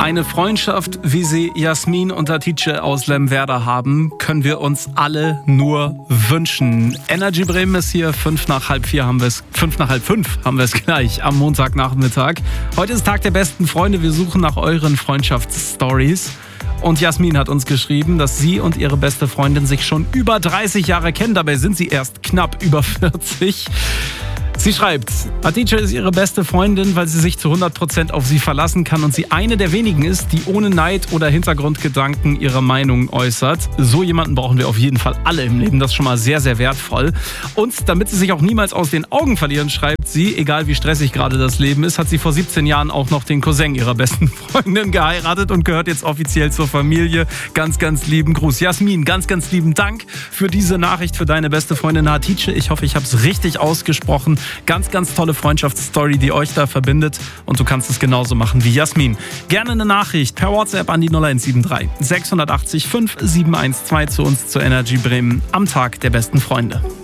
Eine Freundschaft, wie sie Jasmin und Hatice aus Lemwerder haben, können wir uns alle nur wünschen. Energy Bremen ist hier, 5 nach halb 5 haben wir es gleich am Montagnachmittag. Heute ist Tag der besten Freunde, wir suchen nach euren Freundschaftsstories. Und Jasmin hat uns geschrieben, dass sie und ihre beste Freundin sich schon über 30 Jahre kennen, dabei sind sie erst knapp über 40. Sie schreibt, Hatice ist ihre beste Freundin, weil sie sich zu 100% auf sie verlassen kann und sie eine der wenigen ist, die ohne Neid oder Hintergrundgedanken ihre Meinung äußert. So jemanden brauchen wir auf jeden Fall alle im Leben. Das ist schon mal sehr, sehr wertvoll. Und damit sie sich auch niemals aus den Augen verlieren, schreibt sie, egal wie stressig gerade das Leben ist, hat sie vor 17 Jahren auch noch den Cousin ihrer besten Freundin geheiratet und gehört jetzt offiziell zur Familie. Ganz, ganz lieben Gruß. Jasmin, ganz, ganz lieben Dank für diese Nachricht für deine beste Freundin Hatice. Ich hoffe, ich habe es richtig ausgesprochen. Ganz, ganz tolle Freundschaftsstory, die euch da verbindet. Und du kannst es genauso machen wie Jasmin. Gerne eine Nachricht per WhatsApp an die 0173 680 5712 zu uns zur Energy Bremen am Tag der besten Freunde.